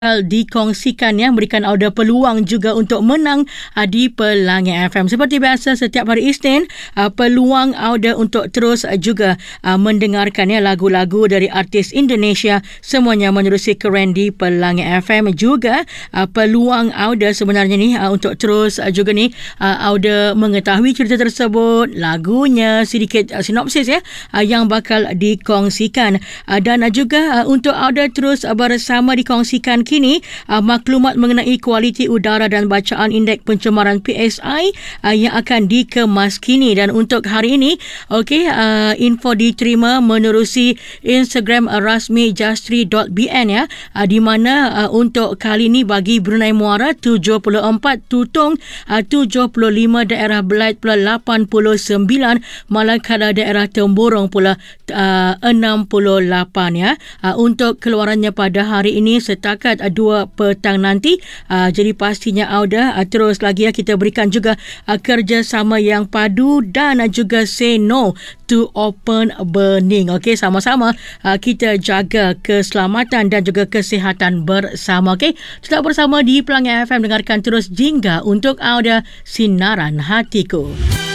dikongsikan memberikan Auda peluang juga untuk menang di Pelangi FM. Seperti biasa setiap hari Isnin, peluang Auda untuk terus juga mendengarkan lagu-lagu dari artis Indonesia semuanya menerusi keren di Pelangi FM. Juga peluang Auda sebenarnya ni untuk terus juga Auda mengetahui cerita tersebut, lagunya, sedikit sinopsis yang bakal dikongsikan, dan juga untuk Auda terus bersama dikongsikan kini maklumat mengenai kualiti udara dan bacaan indeks pencemaran PSI yang akan dikemas kini. Dan untuk hari ini, info diterima menerusi Instagram rasmi justri.bn di mana untuk kali ini bagi Brunei Muara 74 tutung, 75 daerah Belait pula 89, manakala daerah Temburong pula 68 untuk keluarannya pada hari ini setakat 2 petang nanti. Jadi pastinya Auda terus lagi kita berikan juga kerjasama yang padu dan juga say no to open burning. Sama-sama kita jaga keselamatan dan juga kesihatan bersama. Tetap bersama di Pelangi FM, dengarkan terus Jingga untuk Auda, Sinaran Hatiku.